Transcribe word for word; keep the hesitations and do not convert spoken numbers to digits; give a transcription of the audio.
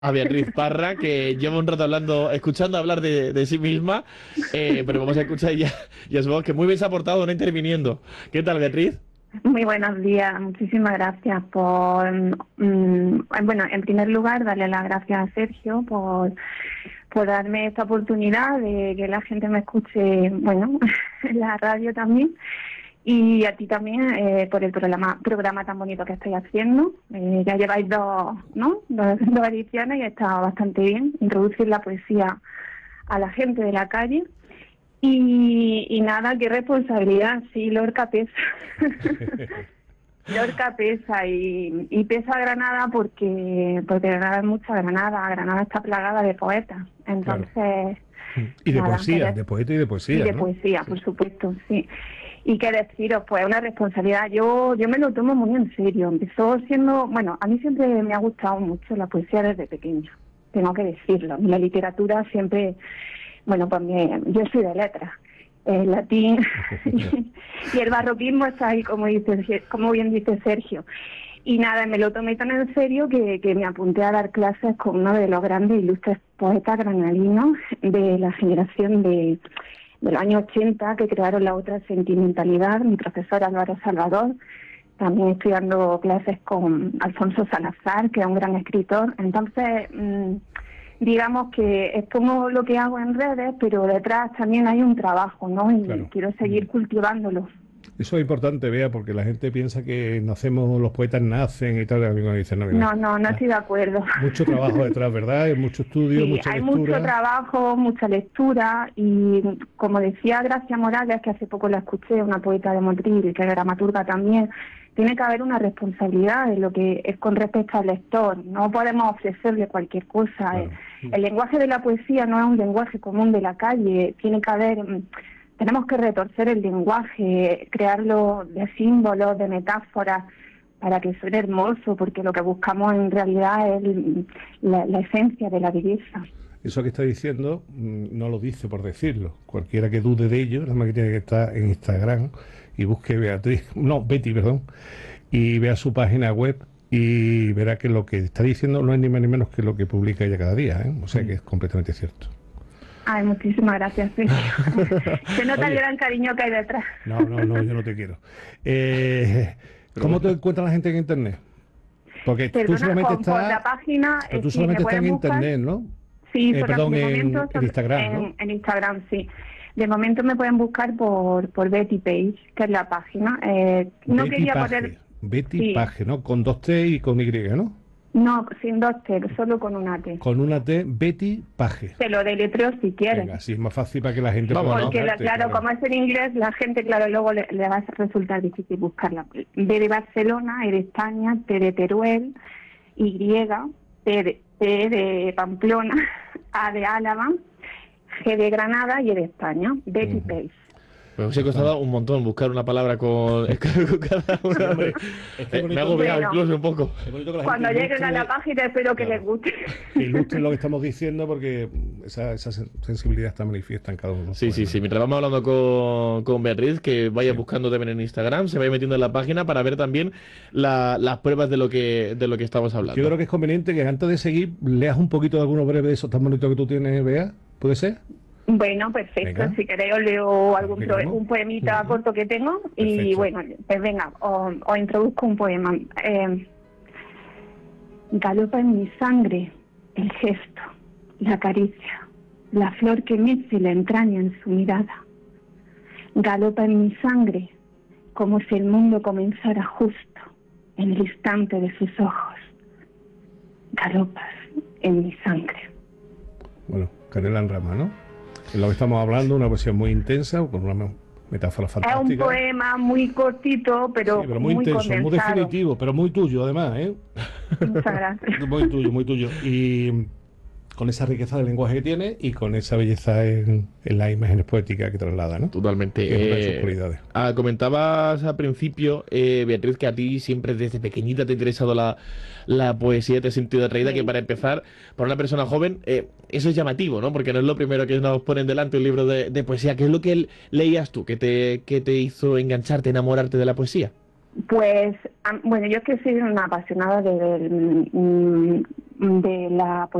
a Beatriz Parra, que lleva un rato hablando, escuchando hablar de, de sí misma, eh, pero vamos a escuchar ya, ya su voz, que muy bien se ha portado, no interviniendo. ¿Qué tal, Beatriz? Muy buenos días, muchísimas gracias por, mm, bueno, en primer lugar, darle las gracias a Sergio por, por darme esta oportunidad de que la gente me escuche, bueno, en la radio también, y a ti también eh, por el programa, programa tan bonito que estoy haciendo. Eh, ya lleváis dos, ¿no? Dos, dos ediciones y está bastante bien introducir la poesía a la gente de la calle. Y, y nada, qué responsabilidad, sí, Lorca pesa. Lorca pesa y, y pesa Granada porque porque Granada es mucha Granada, Granada está plagada de poetas, entonces... Claro. Y de nada, poesía, qué- de poeta y de poesía, y de ¿no? poesía, Sí. por supuesto, sí. Y qué deciros, pues una responsabilidad. Yo yo me lo tomo muy en serio. Empezó siendo, bueno, a mí siempre me ha gustado mucho la poesía desde pequeña, tengo que decirlo. La literatura siempre, bueno, pues me- yo soy de letras, el latín y el barroquismo está ahí, como dice, como bien dice Sergio. Y nada, me lo tomé tan en serio que, que me apunté a dar clases con uno de los grandes ilustres poetas granadinos de la generación de, de los años ochenta, que crearon la otra sentimentalidad, mi profesor Álvaro Salvador. También estoy dando clases con Alfonso Salazar, que es un gran escritor. Entonces, mmm, digamos que es como lo que hago en redes, pero detrás también hay un trabajo, ¿no? Y Claro. quiero seguir cultivándolo. Eso es importante, Bea, porque la gente piensa que nacemos, los poetas nacen y tal, y cuando dicen, no, mira, No, no, no ah, estoy de acuerdo. mucho trabajo detrás, ¿verdad? Hay mucho estudio, Sí, mucha hay mucho lectura. trabajo, mucha lectura y, como decía Gracia Morales, que hace poco la escuché, una poeta de Motril, que es dramaturga también, tiene que haber una responsabilidad en lo que es con respecto al lector. No podemos ofrecerle cualquier cosa. Claro. El lenguaje de la poesía no es un lenguaje común de la calle. Tiene que haber, mm, tenemos que retorcer el lenguaje, crearlo de símbolos, de metáforas, para que suene hermoso, porque lo que buscamos en realidad es el- la, la esencia de la belleza. Eso que está diciendo mm, no lo dice por decirlo. Cualquiera que dude de ello, nada más que tiene que estar en Instagram y busque Beatriz, no, Betty, perdón, y vea su página web y verá que lo que está diciendo no es ni más ni menos que lo que publica ella cada día, ¿eh? O sea que es completamente cierto. Ay, muchísimas gracias, Sergio. Se nota el Oye. gran cariño que hay detrás. No, no, no, yo no te quiero. Eh, ¿Cómo te encuentra la gente en internet? Porque tú Perdona, solamente con, por la estás, página, pero eh, tú sí, me solamente estás pueden en buscar. internet, ¿no? Sí, Eh, por la- perdón, de en, momento en solo- Instagram, en, ¿no? en Instagram, sí. De momento me pueden buscar por, por Betty Page, que es la página. Eh, no Betty quería Page, poner... Betty Sí. Page, ¿no? Con dos T y con Y, ¿no? No, sin dos T, solo con una T. Con una T, Betty Page. Te lo deletreo si quieres. Venga, así es más fácil para que la gente Vámonos. pueda Porque, la, buscarte, claro, como es en inglés, la gente, claro, luego le, le va a resultar difícil buscarla. B de Barcelona, E de España, T de Teruel, Y, P de, P de Pamplona, A de Álava, G de Granada y E de España. Betty Ujú. Page. Pues os he costado un montón buscar una palabra con, con cada una. hombre, es que Eh, me bonito- ha agobiado Bueno. incluso un poco. Es bonito que la Cuando gente lleguen a la ilustre- página espero que Claro. les guste. que ilustren lo que estamos diciendo porque esa, esa sen- sensibilidad está manifiesta en cada uno de los Sí, sí, poemas. sí. Mientras vamos hablando con, con Beatriz, que vaya Sí. buscando también en Instagram, se vaya metiendo en la página para ver también la- las pruebas de lo que de lo que estamos hablando. Yo creo que es conveniente que antes de seguir leas un poquito de algunos breves de esos tan bonitos que tú tienes, Bea. ¿Puede ser? Bueno, perfecto. Venga. Si queréis os leo algún Venga, pro- vamos. un poemita Ujú. corto que tengo y Perfecto. bueno, pues venga, os, os introduzco un poema. Eh, Galopa en mi sangre el gesto, la caricia, la flor que mece la entraña en su mirada. Galopa en mi sangre como si el mundo comenzara justo en el instante de sus ojos. Galopas en mi sangre. Bueno, canela en rama, ¿no? Es lo que estamos hablando, una poesía muy intensa, con una me- metáfora Es fantástica. un poema muy cortito, pero, Sí, pero muy, muy intenso, muy condensado. definitivo, pero muy tuyo además, ¿eh? Muchas gracias. Muy tuyo, muy tuyo. Y con esa riqueza del lenguaje que tiene y con esa belleza en, en las imágenes poéticas que traslada, ¿no? Totalmente. Y otra de sus Eh, cualidades. ah, comentabas al principio, eh, Beatriz, que a ti siempre desde pequeñita te ha interesado la, la poesía, te has sentido atraída, Sí. que para empezar, para una persona joven, eh, eso es llamativo, ¿no? Porque no es lo primero que nos ponen delante un libro de, de poesía. ¿Qué es lo que leías tú que te, que te hizo engancharte, enamorarte de la poesía? Pues, am- bueno, yo es que soy una apasionada de, de, de la